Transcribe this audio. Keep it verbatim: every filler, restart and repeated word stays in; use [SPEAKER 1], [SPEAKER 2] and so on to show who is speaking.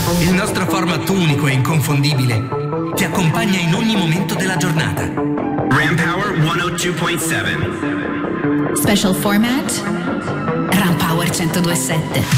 [SPEAKER 1] Il nostro format unico e inconfondibile ti accompagna in ogni momento della giornata.
[SPEAKER 2] Ram Power centodue point sette.
[SPEAKER 3] Special format Ram Power centodue point sette.